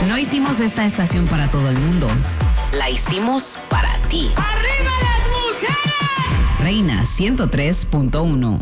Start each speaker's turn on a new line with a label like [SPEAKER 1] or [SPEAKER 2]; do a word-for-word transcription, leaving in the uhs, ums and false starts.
[SPEAKER 1] No hicimos esta estación para todo el mundo. La hicimos para ti.
[SPEAKER 2] ¡Arriba las mujeres!
[SPEAKER 1] Reina ciento tres punto uno.